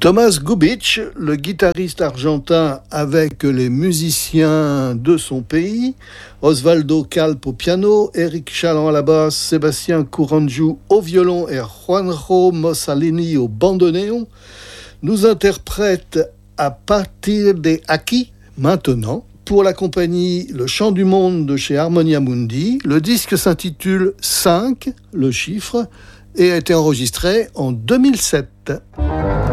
Thomas Gubitsch, le guitariste argentin avec les musiciens de son pays, Osvaldo Calp au piano, Eric Chaland à la basse, Sébastien Couranjou au violon et Juanjo Mossalini au bandoneon, nous interprète à partir de aquí, maintenant, pour la compagnie Le Chant du Monde de chez Harmonia Mundi. Le disque s'intitule 5, le chiffre, et a été enregistré en 2007.